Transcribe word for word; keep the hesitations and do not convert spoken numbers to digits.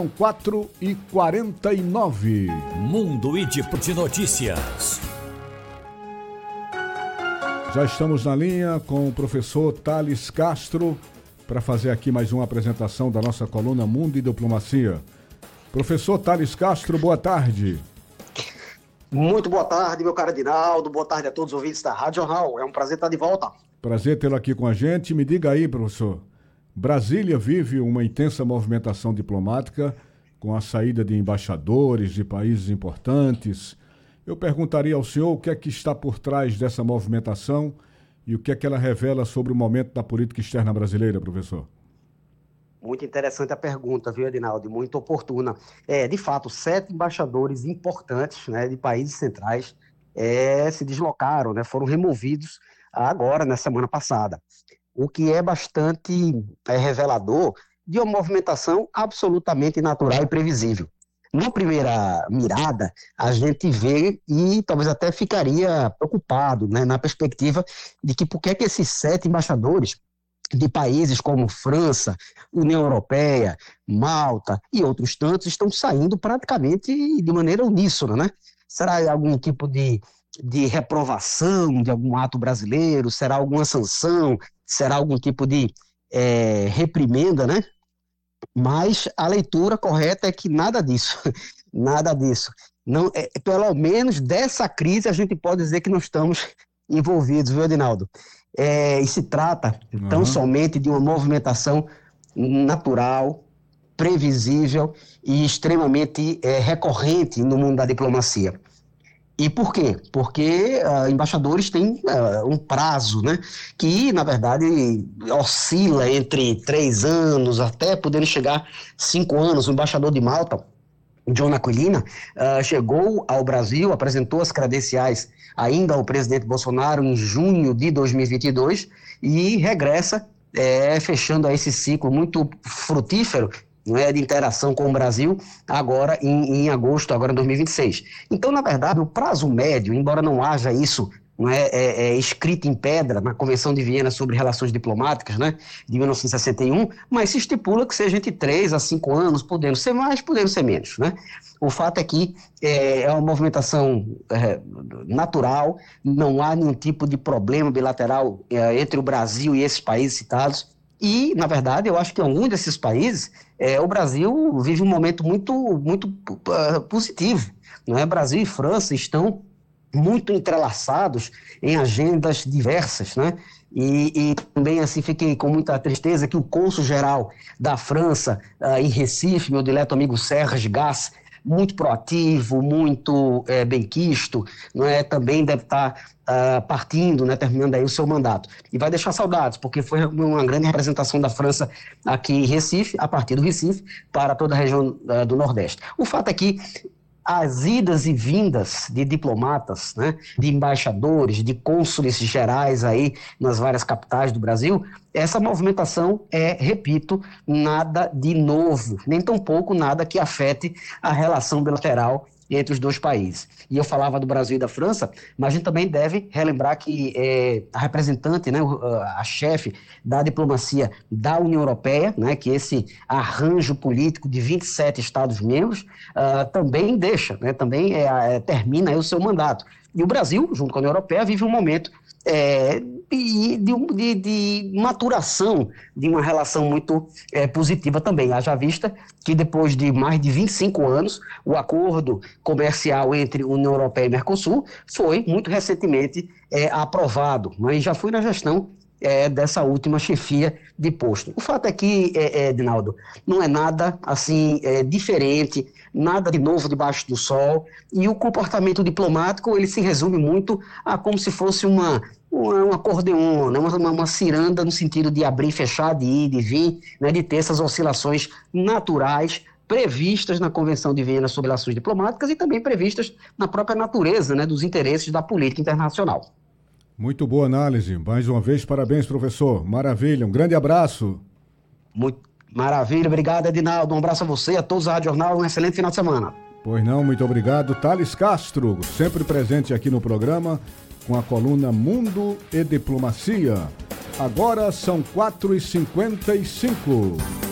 São quatro e quarenta e nove. Mundo Íntimo de Notícias. Já estamos na linha com o professor Thales Castro para fazer aqui mais uma apresentação da nossa coluna Mundo e Diplomacia. Professor Thales Castro, boa tarde. Muito boa tarde, meu caro Adinaldo. Boa tarde a todos os ouvintes da Rádio Jornal. É um prazer estar de volta. Prazer tê-lo aqui com a gente. Me diga aí, professor. Brasília vive uma intensa movimentação diplomática com a saída de embaixadores de países importantes. Eu perguntaria ao senhor o que é que está por trás dessa movimentação e o que é que ela revela sobre o momento da política externa brasileira, professor. Muito interessante a pergunta, viu, Adinaldo? Muito oportuna. É, de fato, sete embaixadores importantes, né, de países centrais é, se deslocaram, né, foram removidos agora, na semana passada. O que é bastante é, revelador de uma movimentação absolutamente natural e previsível. Na primeira mirada, a gente vê e talvez até ficaria preocupado, né, na perspectiva de que por que é que esses sete embaixadores de países como França, União Europeia, Malta e outros tantos estão saindo praticamente de maneira uníssona, né? Será algum tipo de, de reprovação de algum ato brasileiro? Será alguma sanção? Será algum tipo de é, reprimenda, né? Mas a leitura correta é que nada disso, nada disso. Não, é, pelo menos dessa crise a gente pode dizer que não estamos envolvidos, viu, Adinaldo? É, e se trata uhum. tão somente de uma movimentação natural, previsível e extremamente é, recorrente no mundo da diplomacia. E por quê? Porque uh, embaixadores têm uh, um prazo, né, que, na verdade, oscila entre três anos até podendo chegar cinco anos. O embaixador de Malta, John Aquilina, uh, chegou ao Brasil, apresentou as credenciais ainda ao presidente Bolsonaro em junho de dois mil e vinte e dois e regressa, é, fechando esse ciclo muito frutífero, não é, de interação com o Brasil, agora em, em agosto, agora em dois mil e vinte e seis. Então, na verdade, o prazo médio, embora não haja isso não é, é, é escrito em pedra na Convenção de Viena sobre Relações Diplomáticas, né, de mil novecentos e sessenta e um, mas se estipula que seja entre três a cinco anos, podendo ser mais, podendo ser menos, né? O fato é que é, é uma movimentação é, natural, não há nenhum tipo de problema bilateral é, entre o Brasil e esses países citados. E, na verdade, eu acho que em alguns desses países, é, o Brasil vive um momento muito, muito uh, positivo. Não é? Brasil e França estão muito entrelaçados em agendas diversas, né? E, e também, assim, fiquei com muita tristeza que o cônsul-geral da França uh, em Recife, meu dileto amigo Serge Gass, muito proativo, muito é, benquisto, não é? Também deve estar uh, partindo, né? Terminando aí o seu mandato. E vai deixar saudades, porque foi uma grande representação da França aqui em Recife, a partir do Recife, para toda a região uh, do Nordeste. O fato é que as idas e vindas de diplomatas, né, de embaixadores, de cônsules gerais aí nas várias capitais do Brasil, essa movimentação é, repito, nada de novo, nem tampouco nada que afete a relação bilateral entre os dois países. E eu falava do Brasil e da França, mas a gente também deve relembrar que é, a representante, né, a chefe da diplomacia da União Europeia, né, que esse arranjo político de vinte e sete Estados-membros uh, também deixa, né, também é, é, termina aí o seu mandato. E o Brasil, junto com a União Europeia, vive um momento é, de, de, de maturação de uma relação muito é, positiva também. Haja vista que depois de mais de vinte e cinco anos, o acordo comercial entre União Europeia e Mercosul foi muito recentemente é, aprovado, mas já foi na gestão é, dessa última chefia de posto. O fato é que, é, é, Dinaldo, não é nada assim é, diferente, nada de novo debaixo do sol, e o comportamento diplomático ele se resume muito a como se fosse uma, uma, um acordeon, né? uma, uma ciranda no sentido de abrir e fechar, de ir, de vir, né? De ter essas oscilações naturais previstas na Convenção de Viena sobre Relações Diplomáticas e também previstas na própria natureza, né, dos interesses da política internacional. Muito boa análise. Mais uma vez, parabéns, professor. Maravilha. Um grande abraço. Muito maravilha. Obrigado, Adinaldo. Um abraço a você, a todos da Rádio Jornal. Um excelente final de semana. Pois não, muito obrigado. Thales Castro, sempre presente aqui no programa com a coluna Mundo e Diplomacia. Agora são quatro e cinquenta e cinco.